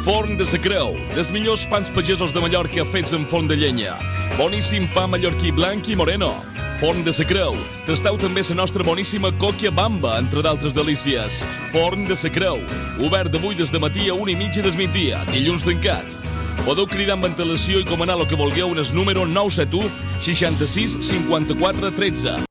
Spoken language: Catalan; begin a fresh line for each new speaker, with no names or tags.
Forn de sa Creu, dels millors pans pagesos de Mallorca fets en forn de llenya. Boníssim pa mallorquí blanc i moreno. Forn de sa Creu. Tasteu també la nostra boníssima còquia bamba, entre d'altres delícies. Forn de sa Creu. Obert de 8 del matí a 1:30 del migdia. Dilluns tancat. Podeu cridar amb antelació i comanar el que vulgueu en el número 971 66 54 13.